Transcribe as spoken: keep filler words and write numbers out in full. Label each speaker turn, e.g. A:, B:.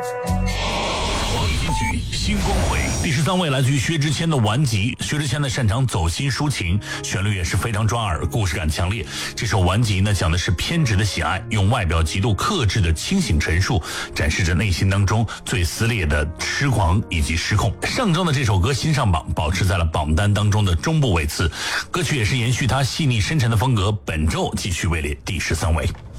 A: 华语金曲新光辉第十三位来自于薛之谦的《顽疾》。薛之谦呢擅长走心抒情，旋律也是非常抓耳，故事感强烈。这首《顽疾》呢讲的是偏执的喜爱，用外表极度克制的清醒陈述，展示着内心当中最撕裂的痴狂以及失控。上周的这首歌新上榜，保持在了榜单当中的中部位次。歌曲也是延续它细腻深沉的风格，本周继续位列第十三位。